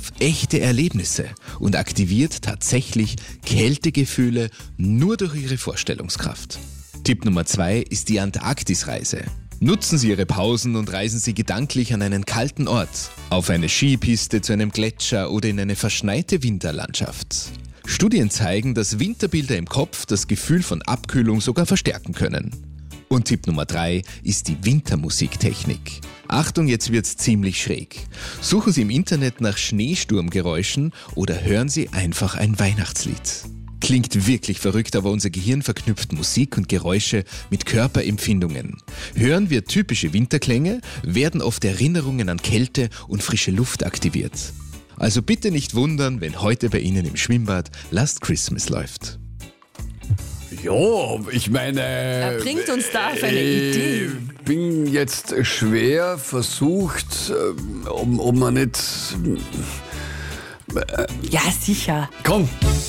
auf echte Erlebnisse und aktiviert tatsächlich Kältegefühle nur durch ihre Vorstellungskraft. Tipp Nummer 2 ist die Antarktisreise. Nutzen Sie Ihre Pausen und reisen Sie gedanklich an einen kalten Ort, auf eine Skipiste, zu einem Gletscher oder in eine verschneite Winterlandschaft. Studien zeigen, dass Winterbilder im Kopf das Gefühl von Abkühlung sogar verstärken können. Und Tipp Nummer 3 ist die Wintermusiktechnik. Achtung, jetzt wird's ziemlich schräg. Suchen Sie im Internet nach Schneesturmgeräuschen oder hören Sie einfach ein Weihnachtslied. Klingt wirklich verrückt, aber unser Gehirn verknüpft Musik und Geräusche mit Körperempfindungen. Hören wir typische Winterklänge, werden oft Erinnerungen an Kälte und frische Luft aktiviert. Also bitte nicht wundern, wenn heute bei Ihnen im Schwimmbad Last Christmas läuft. Ja, ich meine... Er bringt uns da auf eine Idee. Ich bin jetzt schwer versucht, ob man nicht... Ja, sicher. Komm,